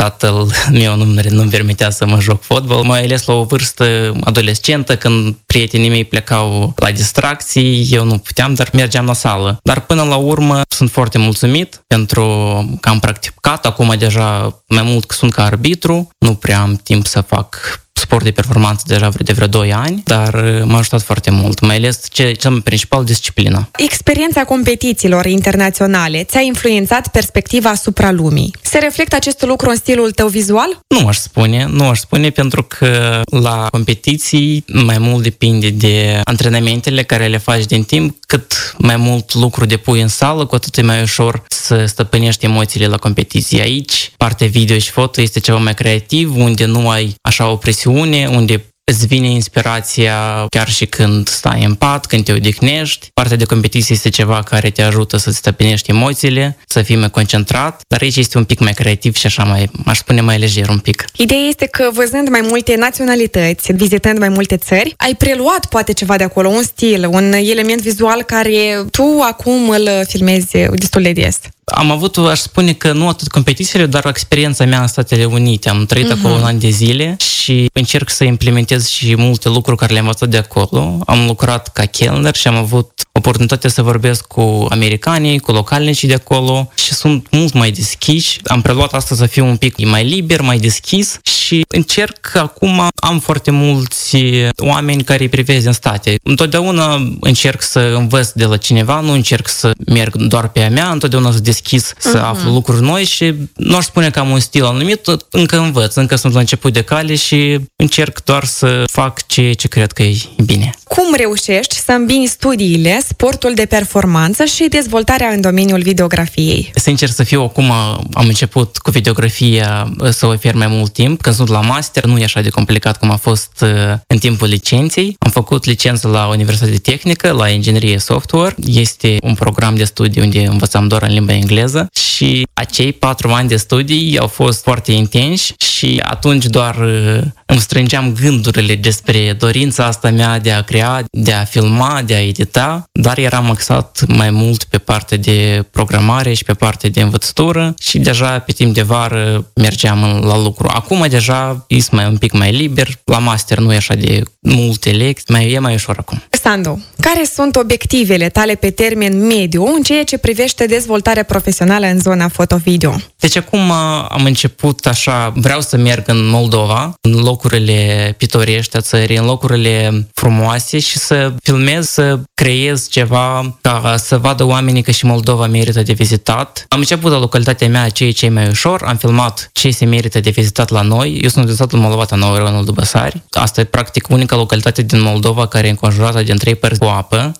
tatăl meu nu-mi permitea să mă joc fotbal, mai ales la o vârstă adolescentă, când prietenii mei plecau la distracții, eu nu puteam, dar mergeam la sală. Dar până la urmă sunt foarte mulțumit pentru că am practicat, acum deja mai mult că sunt ca arbitru, nu prea am timp să fac sport de performanță deja de vreo 2 ani, dar m-a ajutat foarte mult, mai ales cel mai principal, disciplina. Experiența competițiilor internaționale ți-a influențat perspectiva asupra lumii. Se reflectă acest lucru în stilul tău vizual? Nu aș spune pentru că la competiții mai mult depinde de antrenamentele care le faci din timp, cât mai mult lucru depui în sală, cu atât e mai ușor să stăpânești emoțiile la competiții. Aici, partea video și foto este ceva mai creativ, unde nu ai așa o presiune, unde îți vine inspirația chiar și când stai în pat, când te odihnești. Partea de competiție este ceva care te ajută să-ți stăpânești emoțiile, să fii mai concentrat, dar aici este un pic mai creativ și așa mai, aș spune, mai lejer un pic. Ideea este că văzând mai multe naționalități, vizitând mai multe țări, ai preluat poate ceva de acolo, un stil, un element vizual care tu acum îl filmezi destul de des. Am avut, aș spune că nu atât competițiile, dar experiența mea în Statele Unite. Am trăit acolo un an de zile și încerc să implementez și multe lucruri care le-am învățat de acolo. Am lucrat ca chelner și am avut oportunitatea să vorbesc cu americanii, cu localnicii de acolo și sunt mult mai deschiși. Am preluat asta să fiu un pic mai liber, mai deschis și încerc acum, am foarte mulți oameni care îi privesc din state. Întotdeauna încerc să învăț de la cineva, nu încerc să merg doar pe a mea, întotdeauna să deschis să aflu lucruri noi și nu aș spune că am un stil anumit, încă învăț, încă sunt la început de cale și încerc doar să fac ce cred că e bine. Cum reușești să îmbini studiile, sportul de performanță și dezvoltarea în domeniul videografiei? Sincer să fiu, acum am început cu videografia să ofer mai mult timp. Când sunt la master, nu e așa de complicat cum a fost în timpul licenței. Am făcut licență la Universitatea Tehnică, la Inginerie Software. Este un program de studii unde învățam doar în limba engleză și acei 4 ani de studii au fost foarte intensi și atunci doar îmi strângeam gândurile despre dorința asta mea de a crea, de a filma, de a edita, dar eram axat mai mult pe partea de programare și pe partea de învățătură și deja pe timp de vară mergeam la lucru. Acum deja e un pic mai liber, la master nu e așa de multe lecții, e mai ușor acum. Sandu, care sunt obiectivele tale pe termen mediu în ceea ce privește dezvoltarea profesională în zona foto-video? Deci acum am început așa, vreau să merg în Moldova, în locurile pitorești a țării, în locurile frumoase și să filmez, să creez ceva ca să vadă oamenii că și Moldova merită de vizitat. Am început la localitatea mea ce e mai ușor, am filmat ce se merită de vizitat la noi. Eu sunt de satul Moldova Nouă, raionul Dubăsari. Asta e practic unica localitate din Moldova care e înconjurată din 3 părți cu apă.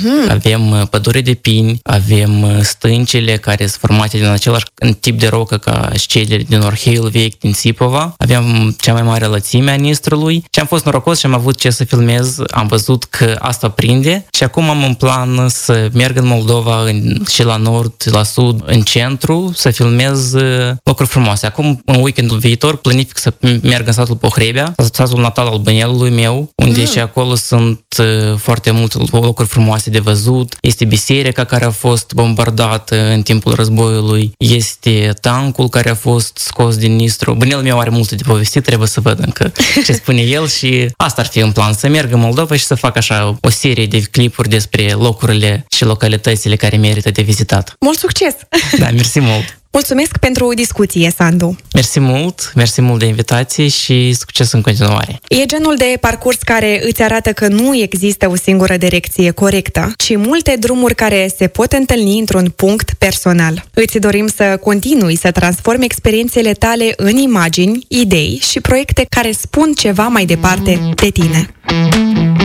Avem pădure de pini, avem stâncile care sunt formate din același tip de rocă ca și cele din Orheil vechi, din Sipova. Avem cea mai mare lățime a Nistrului și am fost norocos și am avut ce să filmez. Am văzut că asta prinde și acum am în plan să merg în Moldova și la nord, la sud, în centru, să filmez locuri frumoase. Acum, în weekendul viitor, planific să merg în satul Pohrebea, satul natal al bănielului meu, unde și acolo sunt foarte multe locuri frumoase de văzut. Este biserica care a fost bombardată în timpul războiului, este tancul care a fost scos din Nistru. Bănielul meu are multe de povestit, trebuie să văd încă ce spune el și asta ar fi în plan, să merg în Moldova și să fac așa o serie de clipuri despre locurile și localitățile care merită de vizitat. Mult succes! Da, mersi mult! Mulțumesc pentru discuție, Sandu. Mersi mult de invitație și succes în continuare. E genul de parcurs care îți arată că nu există o singură direcție corectă, ci multe drumuri care se pot întâlni într-un punct personal. Îți dorim să continui să transformi experiențele tale în imagini, idei și proiecte care spun ceva mai departe de tine.